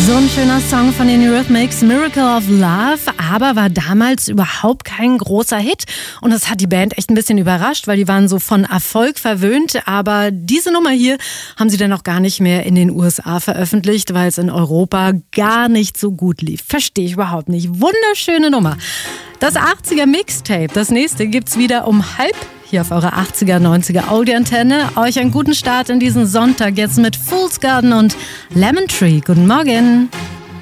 So ein schöner Song von den Eurythmics, Miracle of Love, aber war damals überhaupt kein großer Hit. Und das hat die Band echt ein bisschen überrascht, weil die waren so von Erfolg verwöhnt. Aber diese Nummer hier haben sie dann auch gar nicht mehr in den USA veröffentlicht, weil es in Europa gar nicht so gut lief. Verstehe ich überhaupt nicht. Wunderschöne Nummer. Das 80er Mixtape, das nächste gibt's wieder um 12:30 hier auf eurer 80er, 90er Audioantenne. Euch einen guten Start in diesen Sonntag jetzt mit Fool's Garden und Lemon Tree. Guten Morgen.